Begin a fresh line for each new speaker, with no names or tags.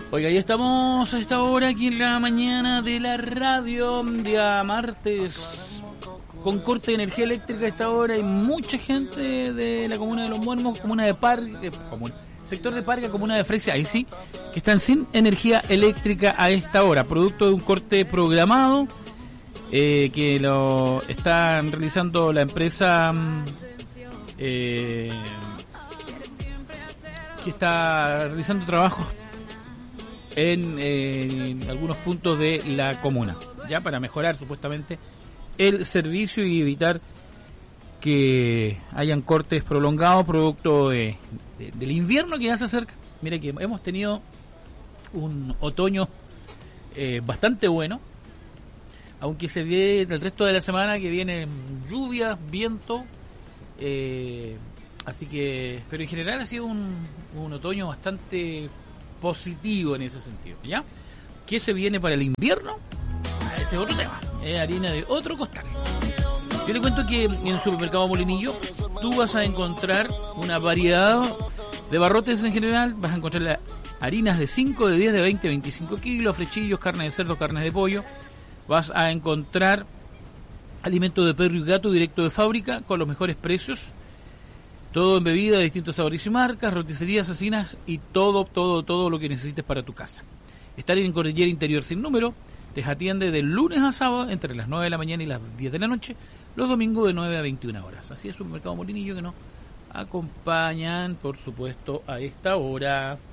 Oiga, ya estamos a esta hora aquí en la mañana de la radio, día martes, con corte de energía eléctrica a esta hora. Hay mucha gente de la comuna de Los Muermos, comuna de Parga, sector de Parga, comuna de Fresia, ahí sí, que están sin energía eléctrica a esta hora, producto de un corte programado que lo están realizando la empresa que está realizando trabajos en algunos puntos de la comuna, ya para mejorar supuestamente el servicio y evitar que hayan cortes prolongados producto del invierno que ya se acerca. Mire que hemos tenido un otoño bastante bueno, aunque se ve el resto de la semana que viene lluvias, viento, así que, pero en general ha sido un otoño bastante positivo en ese sentido, ¿ya? ¿Qué se viene para el invierno? Ese es otro tema, es harina de otro costal. Yo le cuento que en el supermercado Molinillo tú vas a encontrar una variedad de barrotes en general. Vas a encontrar harinas de 5, de 10, de 20, 25 kilos, flechillos, carne de cerdo, carne de pollo. Vas a encontrar alimentos de perro y gato directo de fábrica con los mejores precios. Todo en bebida de distintos sabores y marcas, roticerías, asesinas y todo lo que necesites para tu casa. Estar en Cordillera Interior sin número. Te atiende de lunes a sábado entre las 9 de la mañana y las 10 de la noche, los domingos de 9 a 21 horas. Así es, Supermercado Molinillo, que nos acompañan, por supuesto, a esta hora.